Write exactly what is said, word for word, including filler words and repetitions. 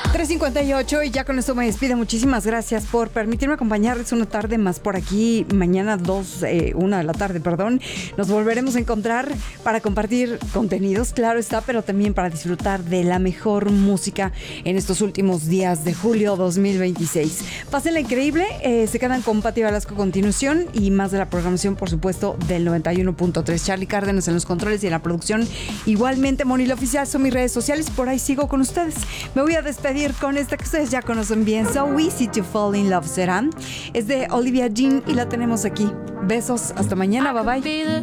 tres cincuenta y ocho y ya con esto me despido. Muchísimas gracias por permitirme acompañarles una tarde más por aquí. Mañana dos, eh, una de la tarde, perdón. Nos volveremos a encontrar para compartir contenidos, claro está, pero también para disfrutar de la mejor música en estos últimos días de julio dos mil veintiséis. Pásenla increíble, eh, se quedan con Pati Velasco a continuación y más de la programación, por supuesto, del noventa y uno punto tres. Charlie Cárdenas en los controles y en la producción. Igualmente, Monil Oficial son mis redes sociales, por ahí sigo con ustedes. Me voy a despedir con esta que ustedes ya conocen bien, So Easy to Fall in Love será. Es de Olivia Jean y la tenemos aquí. Besos, hasta mañana, bye bye.